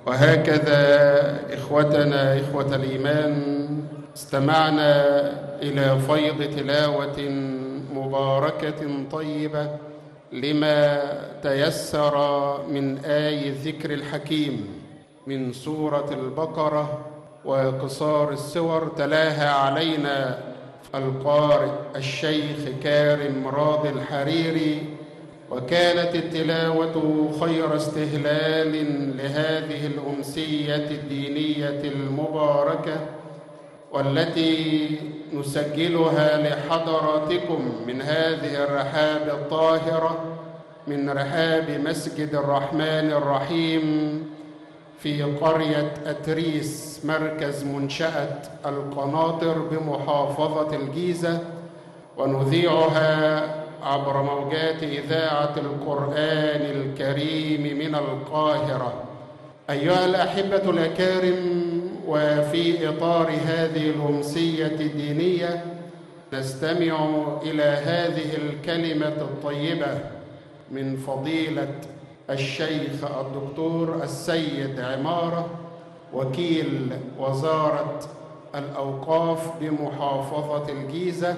وهكذا إخوتنا إخوة الإيمان استمعنا إلى فيض تلاوة مباركة طيبة لما تيسر من آي الذكر الحكيم من سورة البقرة وقصار السور. تلاها علينا القارئ الشيخ كارم راضي الحريري، وكانت التلاوة خير استهلال لهذه الأمسية الدينية المباركة، والتي نسجلها لحضراتكم من هذه الرحاب الطاهرة، من رحاب مسجد الرحمن الرحيم في قرية أتريس، مركز منشأة القناطر بمحافظة الجيزة، ونذيعها عبر موجات إذاعة القرآن الكريم من القاهرة. أيها الأحبة الأكارم، وفي إطار هذه الأمسية الدينية نستمع إلى هذه الكلمة الطيبة من فضيلة الشيخ الدكتور السيد عمارة، وكيل وزارة الأوقاف بمحافظة الجيزة.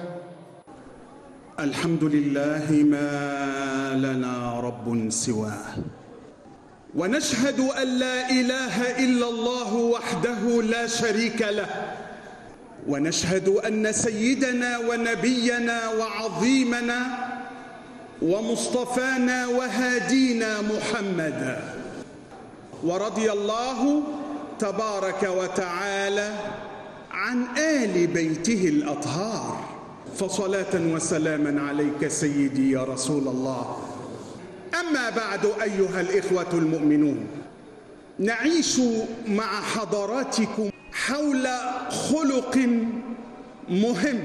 الحمد لله ما لنا رب سواه، ونشهد أن لا إله إلا الله وحده لا شريك له، ونشهد أن سيدنا ونبينا وعظيمنا ومصطفانا وهادينا محمدا، ورضي الله تبارك وتعالى عن آل بيته الأطهار، فصلاة وسلاما عليك سيدي يا رسول الله. أما بعد أيها الإخوة المؤمنون، نعيش مع حضراتكم حول خلق مهم،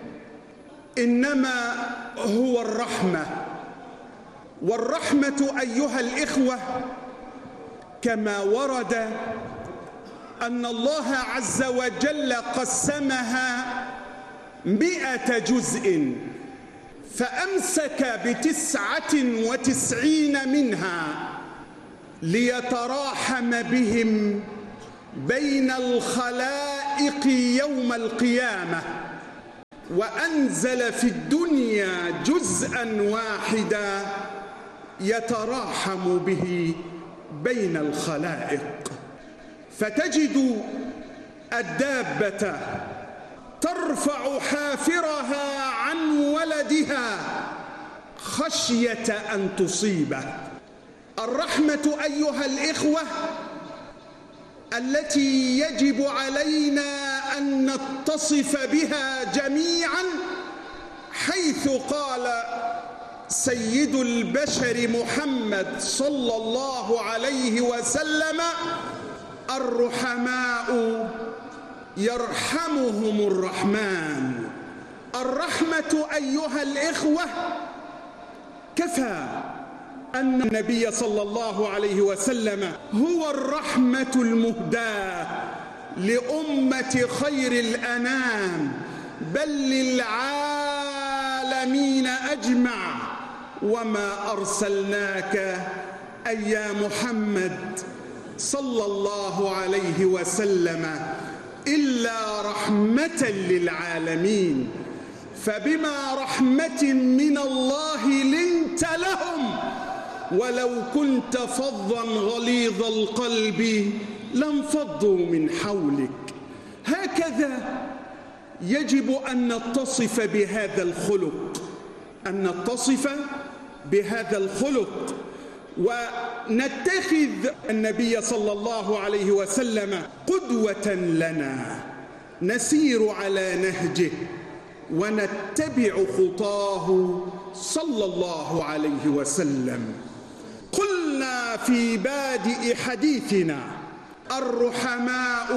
إنما هو الرحمة. والرحمة أيها الإخوة كما ورد أن الله عز وجل قسمها 100 جزء، فأمسك ب99 منها ليتراحم بهم بين الخلائق يوم القيامة، وأنزل في الدنيا جزءا واحدا يتراحم به بين الخلائق. فتجد الدابة ترفع حافرها عن ولدها خشية أن تصيبه. الرحمة أيها الإخوة التي يجب علينا أن نتصف بها جميعا، حيث قال سيد البشر محمد صلى الله عليه وسلم: الرحماء يرحمهم الرحمن. الرحمة أيها الإخوة كفى أن النبي صلى الله عليه وسلم هو الرحمة المهداة لأمة خير الأنام، بل للعالمين أجمع. وما أرسلناك أي يا محمد صلى الله عليه وسلم إلا رحمة للعالمين، فبما رحمة من الله لنت لهم، ولو كنت فظا غليظ القلب لانفضوا من حولك. هكذا يجب أن نتصف بهذا الخلق، أن نتصف بهذا الخلق، ونتخذ النبي صلى الله عليه وسلم قدوة لنا، نسير على نهجه ونتبع خطاه صلى الله عليه وسلم. قلنا في بادئ حديثنا: الرحماء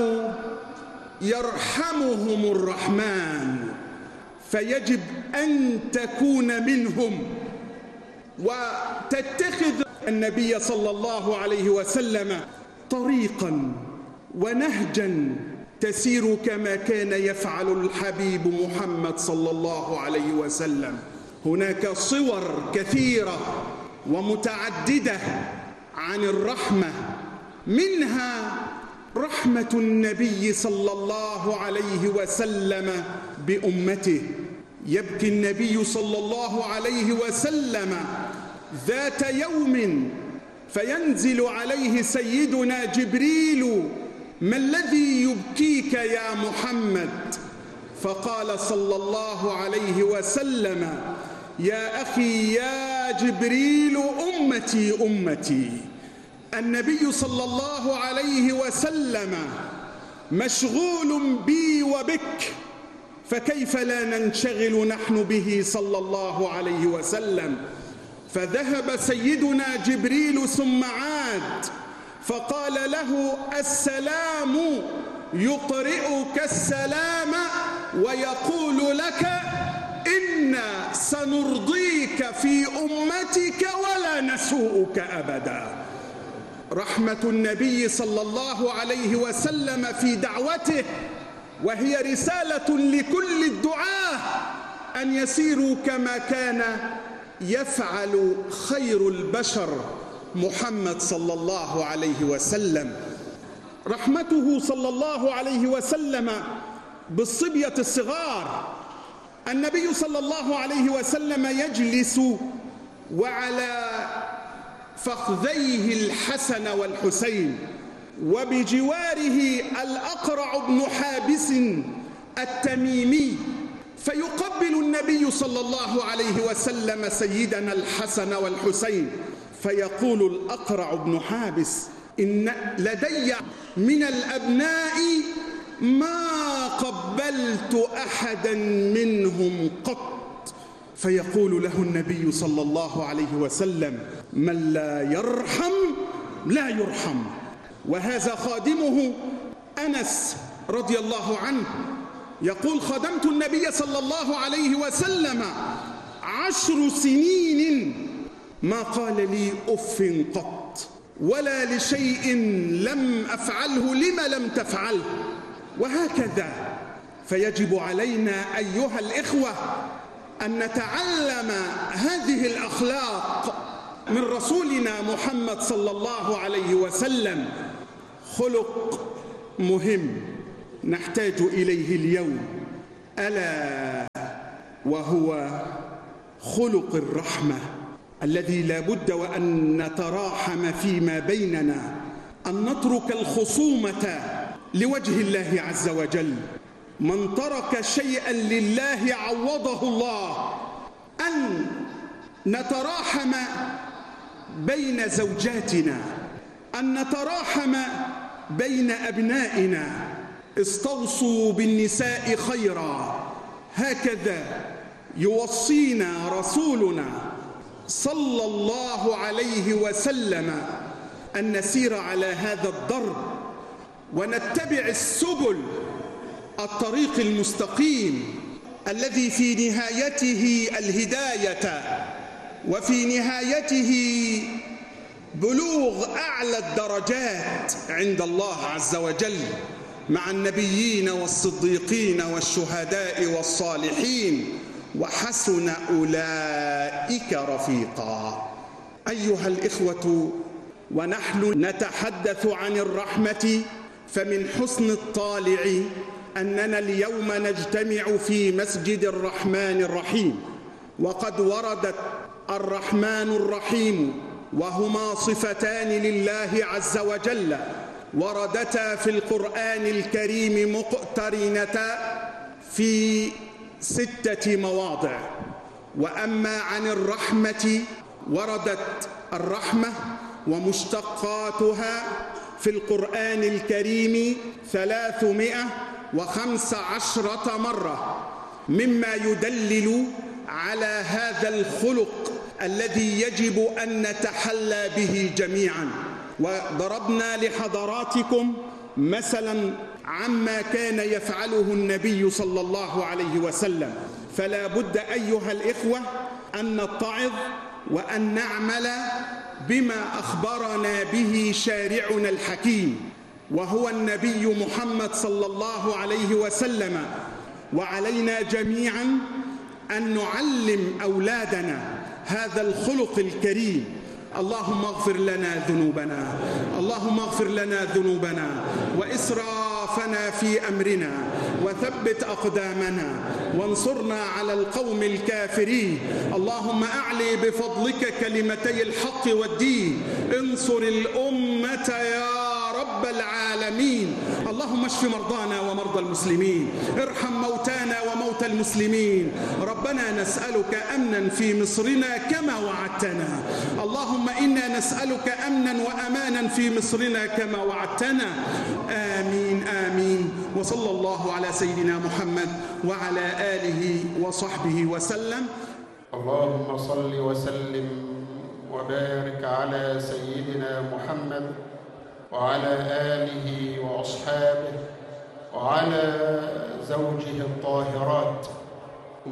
يرحمهم الرحمن، فيجب أن تكون منهم وتتخذ النبي صلى الله عليه وسلم طريقا ونهجا تسير كما كان يفعل الحبيب محمد صلى الله عليه وسلم. هناك صور كثيرة ومتعددة عن الرحمة، منها رحمة النبي صلى الله عليه وسلم بأمته. يبكي النبي صلى الله عليه وسلم ذات يوم فينزل عليه سيدنا جبريل: ما الذي يبكيك يا محمد؟ فقال صلى الله عليه وسلم: يا أخي يا جبريل، أمتي أمتي. النبي صلى الله عليه وسلم مشغول بي وبك، فكيف لا ننشغل نحن به صلى الله عليه وسلم؟ فذهب سيدنا جبريل ثم عاد فقال له: السلام، يقرئك السلام ويقول لك: إنا سنرضيك في أمتك ولا نسوءك أبدا. رحمة النبي صلى الله عليه وسلم في دعوته، وهي رسالة لكل الدعاة أن يسيروا كما كان يفعل خير البشر محمد صلى الله عليه وسلم. رحمته صلى الله عليه وسلم بالصبية الصغار. النبي صلى الله عليه وسلم يجلس وعلى فخذيه الحسن والحسين، وبجواره الأقرع بن حابس التميمي، فيقبل النبي صلى الله عليه وسلم سيدنا الحسن والحسين، فيقول الأقرع بن حابس: إن لدي من الأبناء ما قبلت أحدا منهم قط. فيقول له النبي صلى الله عليه وسلم: من لا يرحم لا يرحم. وهذا خادمه أنس رضي الله عنه يقول: خدمت النبي صلى الله عليه وسلم 10 سنين ما قال لي أف قط، ولا لشيء لم أفعله لما لم تفعله. وهكذا فيجب علينا أيها الإخوة أن نتعلم هذه الأخلاق من رسولنا محمد صلى الله عليه وسلم. خلق مهم نحتاج إليه اليوم، ألا وهو خلق الرحمة، الذي لا بد وأن نتراحم فيما بيننا، أن نترك الخصومة لوجه الله عز وجل. من ترك شيئا لله عوضه الله. أن نتراحم بين زوجاتنا، أن نتراحم بين أبنائنا. استوصوا بالنساء خيرا، هكذا يوصينا رسولنا صلى الله عليه وسلم أن نسير على هذا الضرب ونتبع السبل، الطريق المستقيم الذي في نهايته الهداية، وفي نهايته بلوغ أعلى الدرجات عند الله عز وجل مع النبيين والصديقين والشهداء والصالحين، وحسن أولئك رفيقا. أيها الإخوة، ونحن نتحدث عن الرحمة، فمن حسن الطالع أننا اليوم نجتمع في مسجد الرحمن الرحيم، وقد وردت الرحمن الرحيم وهما صفتان لله عز وجل وردتا في القرآن الكريم مقترنتا في 6 مواضع. وأما عن الرحمة وردت الرحمة ومشتقاتها في القرآن الكريم 315 مرة، مما يدلل على هذا الخلق الذي يجب أن نتحلى به جميعا. وضربنا لحضراتكم مثلا عما كان يفعله النبي صلى الله عليه وسلم، فلا بد أيها الإخوة أن نتعظ وأن نعمل بما أخبرنا به شارعنا الحكيم، وهو النبي محمد صلى الله عليه وسلم. وعلينا جميعا أن نعلم أولادنا هذا الخلق الكريم، اللهم اغفر لنا ذنوبنا، اللهم اغفر لنا ذنوبنا وإسرافنا في أمرنا، وثبت أقدامنا وانصرنا على القوم الكافرين. اللهم أعلي بفضلك كلمتي الحق والدين، انصر الأمة يا رب العالمين. اللهم اشف مرضانا ومرضى المسلمين، ارحم موتانا وموتى المسلمين. ربنا نسألك أمنا في مصرنا كما وعدتنا، اللهم إنا نسألك أمنا وأمانا في مصرنا كما وعدتنا. آمين آمين. وصلى الله على سيدنا محمد وعلى آله وصحبه وسلم. اللهم صل وسلم وبارك على سيدنا محمد وعلى آله وأصحابه وعلى زوجه الطاهرات